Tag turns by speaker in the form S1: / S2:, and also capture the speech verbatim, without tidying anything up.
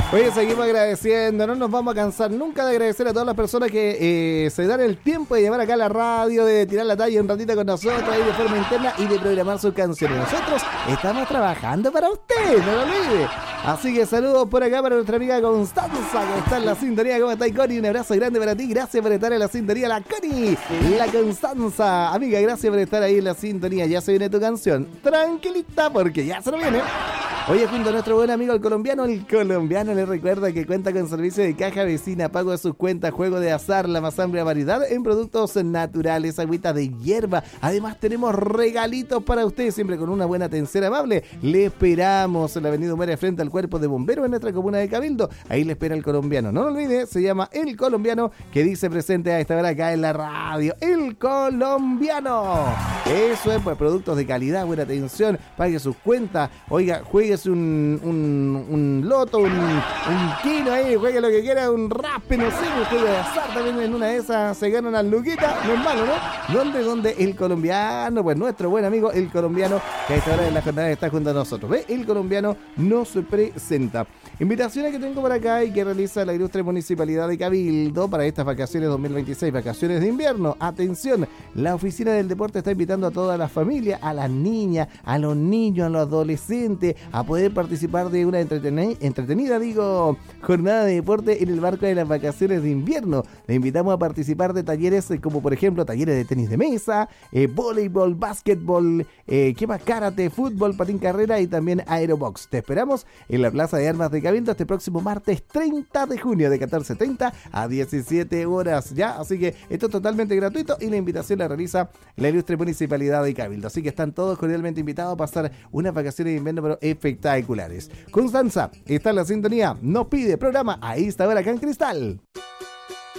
S1: Oye, seguimos agradeciendo, no nos vamos a cansar nunca de agradecer a todas las personas que eh, se dan el tiempo de llamar acá a la radio, de tirar la talla un ratito con nosotros ahí de forma interna y de programar sus canciones. Nosotros estamos trabajando para usted, no lo olvide. Así que saludos por acá para nuestra amiga Constanza, que está en la sintonía. ¿Cómo está, Connie? Un abrazo grande para ti, gracias por estar en la sintonía, la Connie, la Constanza. Amiga, gracias por estar ahí en la sintonía. Ya se viene tu canción, tranquilita, porque ya se nos viene. Oye, junto a nuestro buen amigo el colombiano, el colombiano le recuerda que cuenta con servicio de caja vecina, pago de sus cuentas, juego de azar, la más amplia variedad en productos naturales, agüita de hierba. Además tenemos regalitos para usted, siempre con una buena atención amable. Le esperamos en la avenida Humera frente al cuerpo de bomberos en nuestra comuna de Cabildo. Ahí le espera el colombiano. No lo olvide, se llama El Colombiano, que dice presente a esta hora acá en la radio. El Colombiano. Eso es, pues, productos de calidad, buena atención, pague sus cuentas. Oiga, juegue Un, un, un loto, un, un kilo ahí, juegue lo que quiera, un raspe, no sé, un juego de azar también en una de esas se gana una luquita, no es malo, ¿no? ¿Dónde, dónde? El colombiano, pues nuestro buen amigo el colombiano, que a esta hora de la jornada está junto a nosotros, ¿ve? El colombiano nos presenta. Invitaciones que tengo por acá y que realiza la ilustre Municipalidad de Cabildo para estas vacaciones dos mil veintiséis, vacaciones de invierno. Atención, la Oficina del Deporte está invitando a toda la familia, a las niñas, a los niños, a los adolescentes, a poder participar de una entretenida, entretenida, digo, jornada de deporte en el marco de las vacaciones de invierno. Le invitamos a participar de talleres como, por ejemplo, talleres de tenis de mesa, eh, voleibol, básquetbol, eh, ¿qué más? Karate, fútbol, patín carrera y también aerobox. Te esperamos en la Plaza de Armas de Cabildo este próximo martes treinta de junio de catorce treinta a diecisiete horas, ¿ya? Así que esto es totalmente gratuito y la invitación la realiza la ilustre Municipalidad de Cabildo. Así que están todos cordialmente invitados a pasar unas vacaciones de invierno, pero espectaculares. Constanza está en la sintonía, nos pide programa a esta hora acá en Cristal.